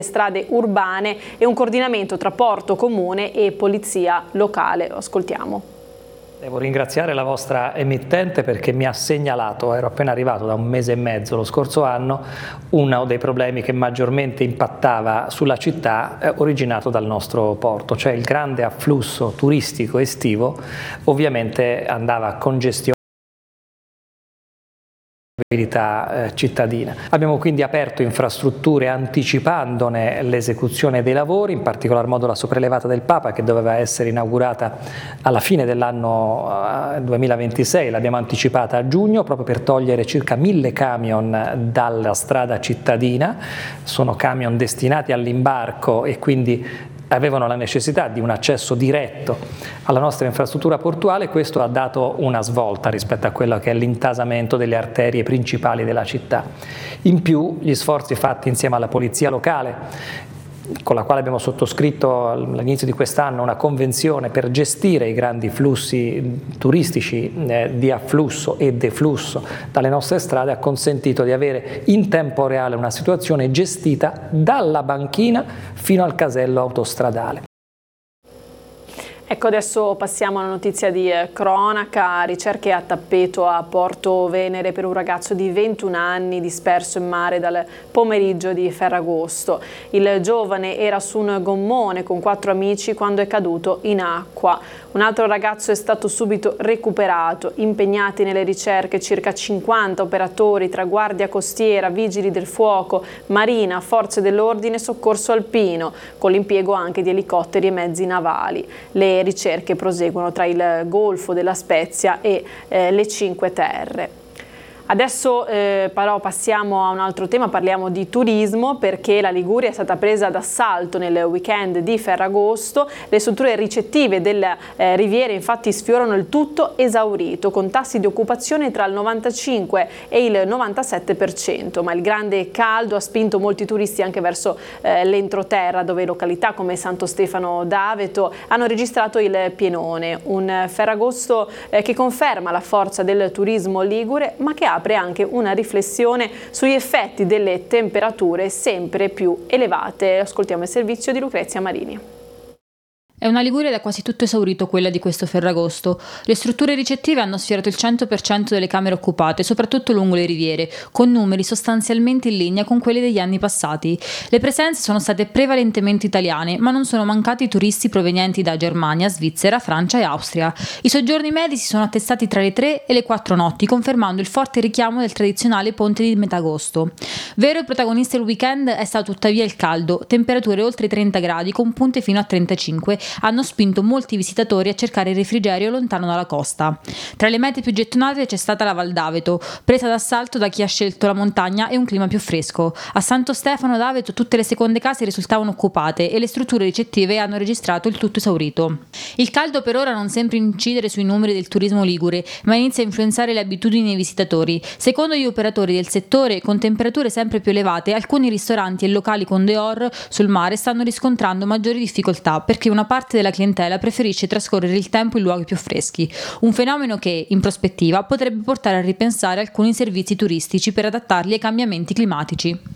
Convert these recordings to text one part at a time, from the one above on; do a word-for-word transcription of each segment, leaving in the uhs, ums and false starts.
strade urbane e un coordinamento tra porto comune e polizia locale. Ascoltiamo. Devo ringraziare la vostra emittente perché mi ha segnalato, ero appena arrivato da un mese e mezzo lo scorso anno, uno dei problemi che maggiormente impattava sulla città eh, originato dal nostro porto, cioè il grande afflusso turistico estivo ovviamente andava a congestionare eh, cittadina. Abbiamo quindi aperto infrastrutture anticipandone l'esecuzione dei lavori, in particolar modo la sopraelevata del Papa che doveva essere inaugurata alla fine dell'anno eh, duemilaventisei, l'abbiamo anticipata a giugno proprio per togliere circa mille camion dalla strada cittadina, sono camion destinati all'imbarco e quindi avevano la necessità di un accesso diretto alla nostra infrastruttura portuale. Questo ha dato una svolta rispetto a quello che è l'intasamento delle arterie principali della città. In più gli sforzi fatti insieme alla polizia locale, con la quale abbiamo sottoscritto all'inizio di quest'anno una convenzione per gestire i grandi flussi turistici eh, di afflusso e deflusso dalle nostre strade, ha consentito di avere in tempo reale una situazione gestita dalla banchina fino al casello autostradale. Ecco, adesso passiamo a una notizia di eh, cronaca. Ricerche a tappeto a Porto Venere per un ragazzo di ventuno anni disperso in mare dal pomeriggio di Ferragosto. Il giovane era su un gommone con quattro amici quando è caduto in acqua. Un altro ragazzo è stato subito recuperato. Impegnati nelle ricerche circa cinquanta operatori tra Guardia Costiera, Vigili del Fuoco, Marina, Forze dell'Ordine e Soccorso Alpino, con l'impiego anche di elicotteri e mezzi navali. Le ricerche proseguono tra il Golfo della Spezia e eh, le Cinque Terre. Adesso eh, però passiamo a un altro tema, parliamo di turismo, perché la Liguria è stata presa d'assalto nel weekend di Ferragosto. Le strutture ricettive delle eh, riviere infatti sfiorano il tutto esaurito, con tassi di occupazione tra il novantacinque e il novantasette per cento, ma il grande caldo ha spinto molti turisti anche verso eh, l'entroterra, dove località come Santo Stefano d'Aveto hanno registrato il pienone. Un Ferragosto eh, che conferma la forza del turismo ligure, ma che apre anche una riflessione sugli effetti delle temperature sempre più elevate. Ascoltiamo il servizio di Lucrezia Marini. È una Liguria da quasi tutto esaurito quella di questo Ferragosto. Le strutture ricettive hanno sfiorato il cento per cento delle camere occupate, soprattutto lungo le riviere, con numeri sostanzialmente in linea con quelli degli anni passati. Le presenze sono state prevalentemente italiane, ma non sono mancati turisti provenienti da Germania, Svizzera, Francia e Austria. I soggiorni medi si sono attestati tra le tre e le quattro notti, confermando il forte richiamo del tradizionale ponte di metà agosto. Vero protagonista del weekend è stato tuttavia il caldo, temperature oltre i trenta gradi con punte fino a trentacinque, hanno spinto molti visitatori a cercare il refrigerio lontano dalla costa. Tra le mete più gettonate c'è stata la Val d'Aveto, presa d'assalto da chi ha scelto la montagna e un clima più fresco. A Santo Stefano d'Aveto tutte le seconde case risultavano occupate e le strutture ricettive hanno registrato il tutto esaurito. Il caldo per ora non sembra incidere sui numeri del turismo ligure, ma inizia a influenzare le abitudini dei visitatori. Secondo gli operatori del settore, con temperature sempre più elevate, alcuni ristoranti e locali con dehors sul mare stanno riscontrando maggiori difficoltà perché una parte della clientela preferisce trascorrere il tempo in luoghi più freschi, un fenomeno che, in prospettiva, potrebbe portare a ripensare alcuni servizi turistici per adattarli ai cambiamenti climatici.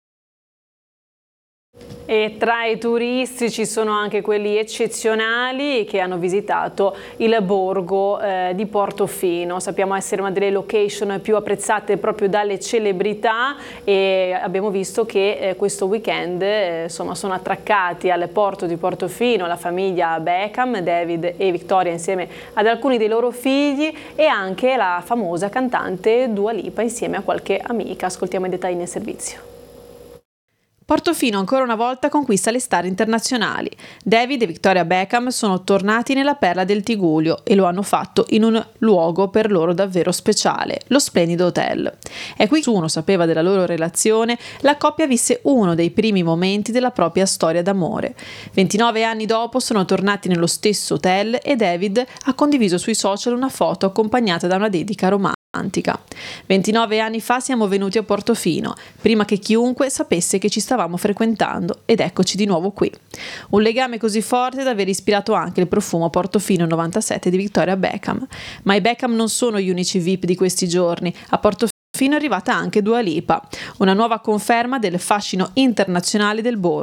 E tra i turisti ci sono anche quelli eccezionali che hanno visitato il borgo eh, di Portofino. Sappiamo essere una delle location più apprezzate proprio dalle celebrità e abbiamo visto che eh, questo weekend eh, insomma, sono attraccati al porto di Portofino la famiglia Beckham, David e Victoria insieme ad alcuni dei loro figli e anche la famosa cantante Dua Lipa insieme a qualche amica. Ascoltiamo i dettagli nel servizio. Portofino ancora una volta conquista le star internazionali. David e Victoria Beckham sono tornati nella perla del Tigullio e lo hanno fatto in un luogo per loro davvero speciale, lo splendido hotel. È qui che nessuno sapeva della loro relazione, la coppia visse uno dei primi momenti della propria storia d'amore. ventinove anni dopo sono tornati nello stesso hotel e David ha condiviso sui social una foto accompagnata da una dedica romantica. ventinove anni fa siamo venuti a Portofino, prima che chiunque sapesse che ci stavamo frequentando, ed eccoci di nuovo qui. Un legame così forte da aver ispirato anche il profumo Portofino novantasette di Victoria Beckham. Ma i Beckham non sono gli unici V I P di questi giorni. A Portofino Fino è arrivata anche Dua Lipa, una nuova conferma del fascino internazionale del borgo.